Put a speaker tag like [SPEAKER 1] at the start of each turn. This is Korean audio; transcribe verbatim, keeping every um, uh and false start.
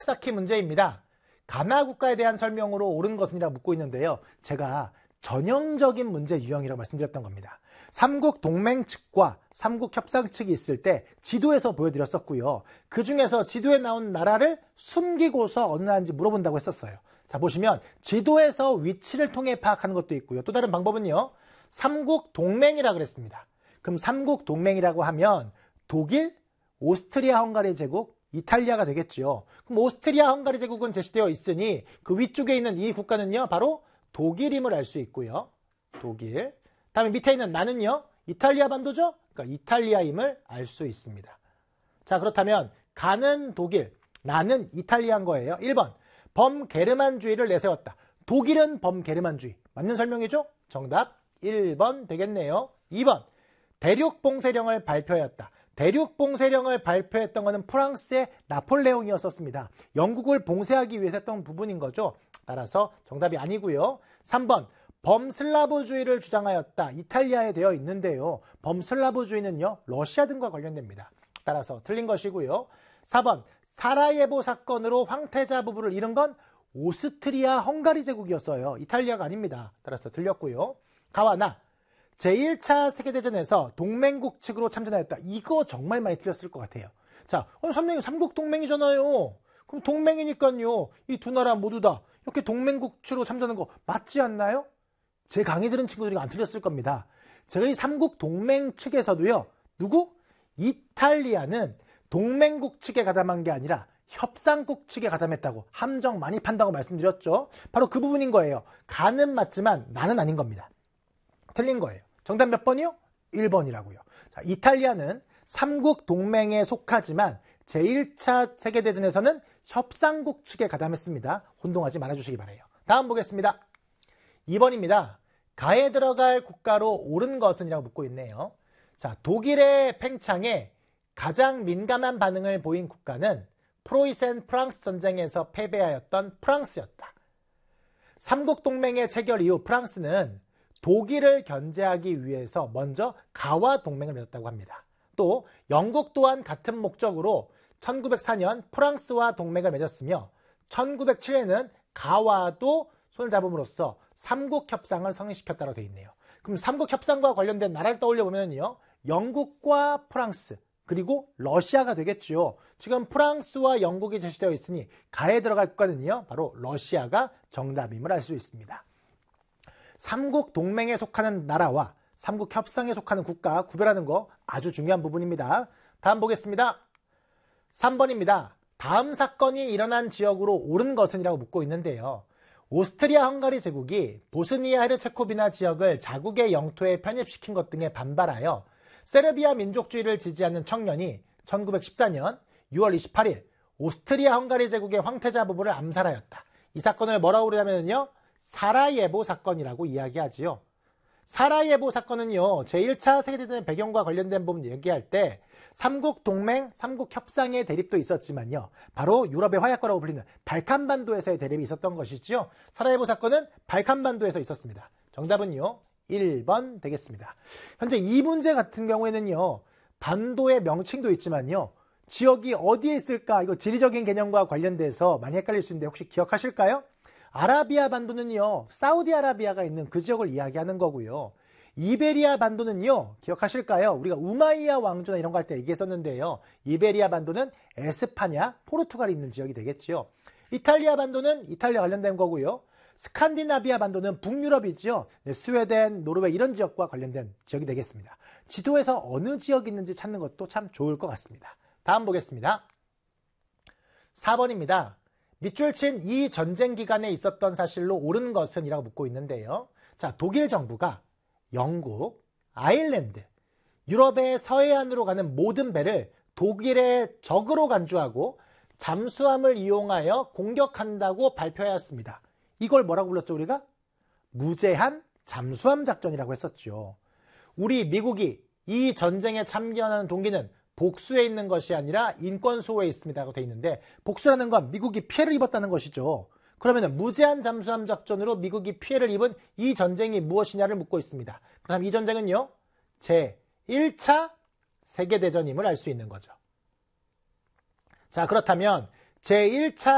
[SPEAKER 1] 쌓기 문제입니다. 가나 국가에 대한 설명으로 옳은 것은이라고 묻고 있는데요. 제가 전형적인 문제 유형이라고 말씀드렸던 겁니다. 삼국 동맹 측과 삼국 협상 측이 있을 때 지도에서 보여드렸었고요. 그 중에서 지도에 나온 나라를 숨기고서 어느 나라인지 물어본다고 했었어요. 자, 보시면 지도에서 위치를 통해 파악하는 것도 있고요. 또 다른 방법은요. 삼국 동맹이라고 그랬습니다. 그럼 삼국 동맹이라고 하면 독일, 오스트리아 헝가리 제국, 이탈리아가 되겠죠. 그럼 오스트리아 헝가리 제국은 제시되어 있으니 그 위쪽에 있는 이 국가는요. 바로 독일임을 알 수 있고요. 독일. 다음에 밑에 있는 나는요. 이탈리아 반도죠. 그러니까 이탈리아임을 알 수 있습니다. 자, 그렇다면 가는 독일, 나는 이탈리아인 거예요. 일 번. 범게르만주의를 내세웠다. 독일은 범게르만주의. 맞는 설명이죠? 정답 일 번 되겠네요. 이 번. 대륙봉쇄령을 발표하였다. 대륙봉쇄령을 발표했던 것은 프랑스의 나폴레옹이었었습니다. 영국을 봉쇄하기 위해서 했던 부분인 거죠. 따라서 정답이 아니고요. 삼 번. 범슬라브주의를 주장하였다. 이탈리아에 되어 있는데요. 범슬라브주의는요. 러시아 등과 관련됩니다. 따라서 틀린 것이고요. 사 번. 사라예보 사건으로 황태자 부부를 잃은 건 오스트리아 헝가리 제국이었어요. 이탈리아가 아닙니다. 따라서 틀렸고요. 가와 나. 제일 차 세계대전에서 동맹국 측으로 참전하였다. 이거 정말 많이 틀렸을 것 같아요. 자, 삼명이 삼국 동맹이잖아요. 그럼 동맹이니까요. 이 두 나라 모두 다 이렇게 동맹국 측으로 참전하는 거 맞지 않나요? 제 강의 들은 친구들이 안 틀렸을 겁니다. 제가 이 삼국 동맹 측에서도요. 누구? 이탈리아는 동맹국 측에 가담한 게 아니라 협상국 측에 가담했다고 함정 많이 판다고 말씀드렸죠. 바로 그 부분인 거예요. 가는 맞지만 나는 아닌 겁니다. 틀린 거예요. 정답 몇 번이요? 일 번이라고요. 자, 이탈리아는 삼국 동맹에 속하지만 제일 차 세계대전에서는 협상국 측에 가담했습니다. 혼동하지 말아주시기 바라요. 다음 보겠습니다. 이 번입니다. 가에 들어갈 국가로 옳은 것은 이라고 묻고 있네요. 자, 독일의 팽창에 가장 민감한 반응을 보인 국가는 프로이센 프랑스 전쟁에서 패배하였던 프랑스였다. 삼국 동맹의 체결 이후 프랑스는 독일을 견제하기 위해서 먼저 가와 동맹을 맺었다고 합니다. 또 영국 또한 같은 목적으로 천구백사 년 프랑스와 동맹을 맺었으며 천구백칠 년에는 가와도 손을 잡음으로써 삼국협상을 성립시켰다고 되어 있네요. 그럼 삼국협상과 관련된 나라를 떠올려 보면요. 영국과 프랑스 그리고 러시아가 되겠죠. 지금 프랑스와 영국이 제시되어 있으니 가에 들어갈 국가는요. 바로 러시아가 정답임을 알 수 있습니다. 삼국 동맹에 속하는 나라와 삼국 협상에 속하는 국가 구별하는 거 아주 중요한 부분입니다. 다음 보겠습니다. 삼 번입니다. 다음 사건이 일어난 지역으로 옳은 것은이라고 묻고 있는데요. 오스트리아 헝가리 제국이 보스니아 헤르체코비나 지역을 자국의 영토에 편입시킨 것 등에 반발하여 세르비아 민족주의를 지지하는 청년이 천구백십사 년 유월 이십팔일 오스트리아 헝가리 제국의 황태자 부부를 암살하였다. 이 사건을 뭐라고 부르냐면요. 사라예보 사건이라고 이야기하지요. 사라예보 사건은요. 제일 차 세계대전의 배경과 관련된 부분 얘기할 때 삼국 동맹, 삼국 협상의 대립도 있었지만요. 바로 유럽의 화약고라고 불리는 발칸반도에서의 대립이 있었던 것이죠. 사라예보 사건은 발칸반도에서 있었습니다. 정답은요. 일 번 되겠습니다. 현재 이 문제 같은 경우에는요. 반도의 명칭도 있지만요. 지역이 어디에 있을까? 이거 지리적인 개념과 관련돼서 많이 헷갈릴 수 있는데 혹시 기억하실까요? 아라비아 반도는요. 사우디아라비아가 있는 그 지역을 이야기하는 거고요. 이베리아 반도는요. 기억하실까요? 우리가 우마이야 왕조나 이런 거 할 때 얘기했었는데요. 이베리아 반도는 에스파냐, 포르투갈이 있는 지역이 되겠죠. 이탈리아 반도는 이탈리아 관련된 거고요. 스칸디나비아 반도는 북유럽이죠. 스웨덴, 노르웨이 이런 지역과 관련된 지역이 되겠습니다. 지도에서 어느 지역이 있는지 찾는 것도 참 좋을 것 같습니다. 다음 보겠습니다. 사 번입니다. 밑줄 친 이 전쟁 기간에 있었던 사실로 옳은 것은 이라고 묻고 있는데요. 자, 독일 정부가 영국, 아일랜드, 유럽의 서해안으로 가는 모든 배를 독일의 적으로 간주하고 잠수함을 이용하여 공격한다고 발표하였습니다. 이걸 뭐라고 불렀죠, 우리가? 무제한 잠수함 작전이라고 했었죠. 우리 미국이 이 전쟁에 참견하는 동기는 복수에 있는 것이 아니라 인권 수호에 있습니다라고 되어 있는데 복수라는 건 미국이 피해를 입었다는 것이죠. 그러면 무제한 잠수함 작전으로 미국이 피해를 입은 이 전쟁이 무엇이냐를 묻고 있습니다. 그럼 이 전쟁은요. 제일 차 세계대전임을 알 수 있는 거죠. 자, 그렇다면 제일 차